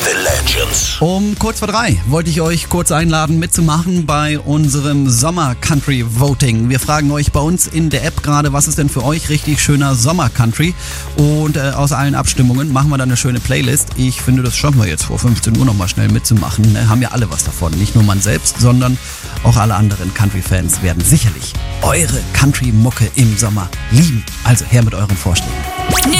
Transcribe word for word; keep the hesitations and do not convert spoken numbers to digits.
The Legends. Um kurz vor drei wollte ich euch kurz einladen, mitzumachen bei unserem Sommer-Country-Voting. Wir fragen euch bei uns in der App gerade, was ist denn für euch richtig schöner Sommer-Country? Und äh, aus allen Abstimmungen machen wir dann eine schöne Playlist. Ich finde, das schaffen wir jetzt vor fünfzehn Uhr nochmal schnell mitzumachen. Ne? Haben ja alle was davon. Nicht nur man selbst, sondern auch alle anderen Country-Fans werden sicherlich eure Country-Mucke im Sommer lieben. Also her mit euren Vorschlägen.